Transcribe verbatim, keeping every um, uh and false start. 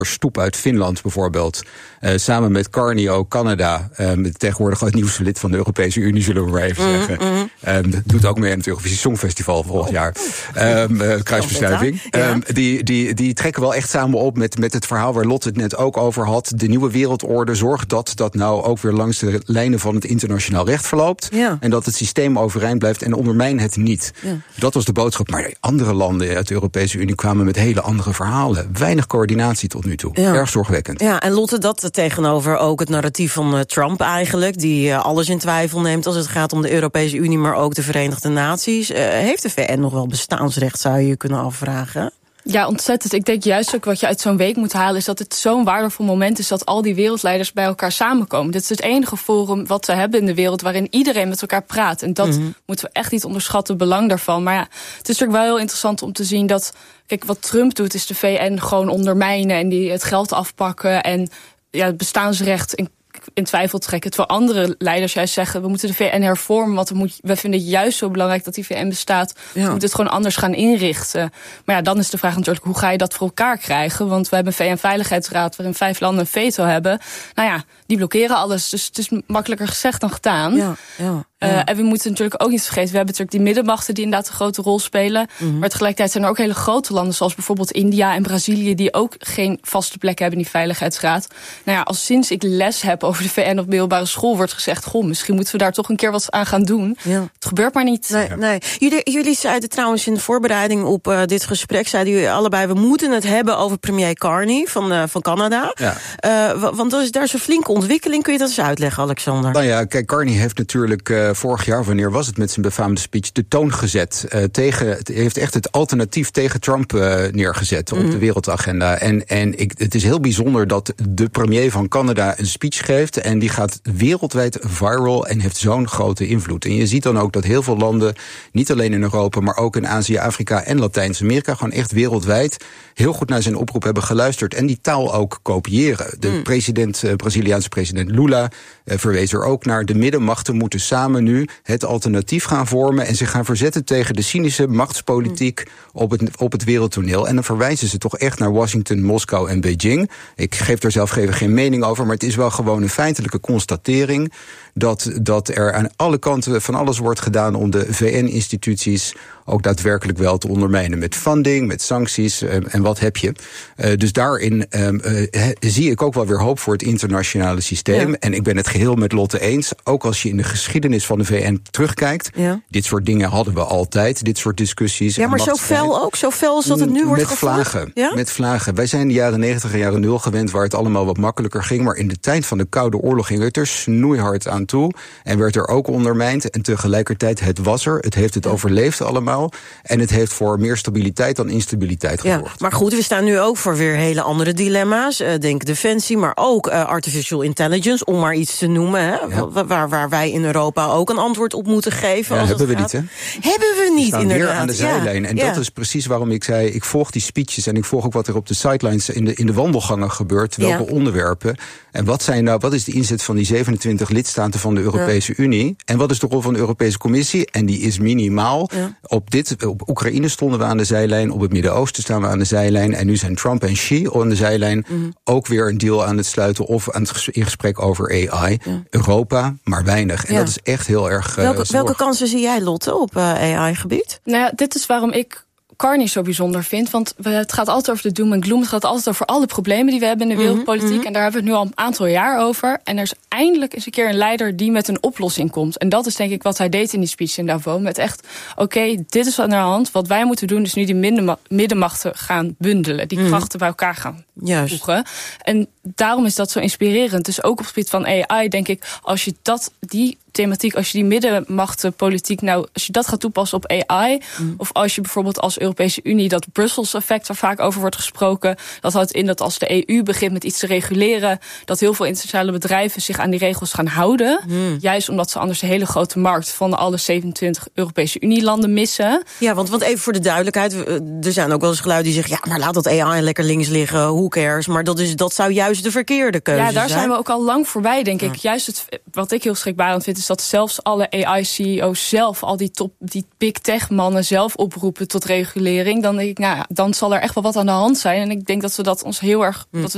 Stoep uit Finland bijvoorbeeld. Uh, samen met Carney ook Canada. Um, tegenwoordig het nieuwste lid van de Europese Unie, zullen we maar even mm, zeggen. Mm. Um, doet ook mee aan het Eurovisie Songfestival volgend oh. jaar. Um, uh, kruisbestuiving. Ja. Um, die, die, die trekken wel echt samen op met, met het verhaal waar Lotte het net ook over had. De nieuwe wereldorde zorgt dat dat nou ook weer langs de lijnen van het internationaal recht verloopt. Ja. En dat het systeem overeind blijft en ondermijn het niet. Ja. Dat was de boodschap. Maar andere landen uit de Europese Unie kwamen met hele andere verhalen. Weinig coördinatie tot nu toe. Ja. Erg zorgwekkend. Ja, en Lotte, dat tegenover ook het narratief van uh, Trump eigenlijk, die uh, alles in twijfel neemt als het gaat om de Europese Unie, maar ook de Verenigde Naties. Uh, heeft de V N nog wel bestaansrecht, zou je je kunnen afvragen? Ja, ontzettend. Ik denk juist ook wat je uit zo'n week moet halen is dat het zo'n waardevol moment is dat al die wereldleiders bij elkaar samenkomen. Dit is het enige forum wat we hebben in de wereld waarin iedereen met elkaar praat. En dat mm-hmm. moeten we echt niet onderschatten, het belang daarvan. Maar ja, het is natuurlijk wel heel interessant om te zien dat, kijk, wat Trump doet is de V N gewoon ondermijnen en die het geld afpakken en ja, het bestaansrecht in in twijfel trekken. Terwijl andere leiders juist zeggen, we moeten de V N hervormen, want we, moet, we vinden het juist zo belangrijk dat die V N bestaat. Ja. We moeten het gewoon anders gaan inrichten. Maar ja, dan is de vraag natuurlijk, hoe ga je dat voor elkaar krijgen? Want we hebben een V N-veiligheidsraad waarin vijf landen een veto hebben. Nou ja, die blokkeren alles. Dus het is makkelijker gezegd dan gedaan. Ja, ja. Uh, ja. En we moeten natuurlijk ook niet vergeten, we hebben natuurlijk die middenmachten die inderdaad een grote rol spelen. Mm-hmm. Maar tegelijkertijd zijn er ook hele grote landen, zoals bijvoorbeeld India en Brazilië, die ook geen vaste plek hebben in die Veiligheidsraad. Nou ja, als sinds ik les heb over de V N op middelbare school wordt gezegd, goh, misschien moeten we daar toch een keer wat aan gaan doen. Ja. Het gebeurt maar niet. Nee, nee. Jullie, jullie zeiden trouwens in de voorbereiding op uh, dit gesprek, zeiden jullie allebei, we moeten het hebben over premier Carney van, uh, van Canada. Ja. Uh, want dat is, daar is een flinke ontwikkeling. Kun je dat eens uitleggen, Alexander? Nou ja, kijk, Carney heeft natuurlijk uh, vorig jaar, wanneer was het met zijn befaamde speech, de toon gezet. Uh, tegen, het heeft echt het alternatief tegen Trump uh, neergezet mm. op de wereldagenda. En, en ik, het is heel bijzonder dat de premier van Canada een speech geeft en die gaat wereldwijd viral en heeft zo'n grote invloed. En je ziet dan ook dat heel veel landen, niet alleen in Europa, maar ook in Azië, Afrika en Latijns-Amerika, gewoon echt wereldwijd heel goed naar zijn oproep hebben geluisterd en die taal ook kopiëren. De mm. president, uh, Braziliaanse president Lula uh, verwees er ook naar. De middenmachten moeten samen nu het alternatief gaan vormen en zich gaan verzetten tegen de cynische machtspolitiek mm. op, het, op het wereldtoneel. En dan verwijzen ze toch echt naar Washington, Moskou en Beijing. Ik geef daar zelf geen mening over, maar het is wel gewoon een feitelijke constatering dat, dat er aan alle kanten van alles wordt gedaan om de V N-instituties ook daadwerkelijk wel te ondermijnen. Met funding, met sancties uh, en wat heb je. Uh, dus daarin uh, uh, zie ik ook wel weer hoop voor het internationale systeem. Ja. En ik ben het geheel met Lotte eens. Ook als je in de geschiedenis van de V N terugkijkt. Ja. Dit soort dingen hadden we altijd. Dit soort discussies. Ja, maar zo fel ook? Zo fel als dat het nu wordt met vlagen, ja? Met vlagen. Wij zijn de jaren negentig en jaren nul gewend waar het allemaal wat makkelijker ging. Maar in de tijd van de Koude Oorlog ging het er snoeihard aan toe. En werd er ook ondermijnd. En tegelijkertijd, het was er. Het heeft het ja. overleefd allemaal. En het heeft voor meer stabiliteit dan instabiliteit gezorgd. Ja, maar goed, we staan nu ook voor weer hele andere dilemma's. Uh, denk defensie, maar ook uh, artificial intelligence, om maar iets te noemen. Hè, ja. waar, waar wij in Europa ook een antwoord op moeten geven. Ja, als hebben het we gaat. niet, hè? Hebben we niet, we staan inderdaad. Weer aan de zijlijn. Ja. En ja. dat is precies waarom ik zei, ik volg die speeches en ik volg ook wat er op de sidelines in de, in de wandelgangen gebeurt. Welke ja. onderwerpen. En wat zijn nou, wat is de inzet van die zevenentwintig lidstaten van de Europese ja. Unie? En wat is de rol van de Europese Commissie? En die is minimaal. Ja. Op dit, op Oekraïne stonden we aan de zijlijn, op het Midden-Oosten staan we aan de zijlijn. En nu zijn Trump en Xi aan de zijlijn mm. ook weer een deal aan het sluiten of aan het in gesprek over A I. Ja. Europa, maar weinig. En ja. dat is echt heel erg. Uh, welke, welke kansen zie jij, Lotte, op uh, A I-gebied? Nou ja, dit is waarom ik Carney zo bijzonder vind, want het gaat altijd over de doom en gloom. Het gaat altijd over alle problemen die we hebben in de wereldpolitiek. Mm-hmm. En daar hebben we het nu al een aantal jaar over. En er is eindelijk eens een keer een leider die met een oplossing komt. En dat is denk ik wat hij deed in die speech in Davos. Met echt, oké, okay, dit is wat aan de hand. Wat wij moeten doen is nu die middenmachten gaan bundelen. Die mm-hmm. krachten bij elkaar gaan voegen. En daarom is dat zo inspirerend. Dus ook op het gebied van A I denk ik, als je dat, die thematiek, als je die middenmachtenpolitiek, nou, als je dat gaat toepassen op A I, mm. of als je bijvoorbeeld als Europese Unie dat Brussels-effect, waar vaak over wordt gesproken, dat houdt in dat als de E U begint met iets te reguleren, dat heel veel internationale bedrijven zich aan die regels gaan houden. Mm. Juist omdat ze anders de hele grote markt van alle zevenentwintig Europese Unie-landen missen. Ja, want, want even voor de duidelijkheid, er zijn ook wel eens geluiden die zeggen, ja, maar laat dat A I lekker links liggen, who cares? Maar dat, is, dat zou juist de verkeerde keuze zijn. Ja, daar zijn we ook al lang voorbij, denk ja. ik. Juist het, wat ik heel schrikbarend vind, is dat zelfs alle A I-C E O's zelf, al die top, die big tech mannen zelf oproepen tot regulering. Dan denk ik, nou ja, dan zal er echt wel wat aan de hand zijn. En ik denk dat we dat ons heel erg, mm. dat we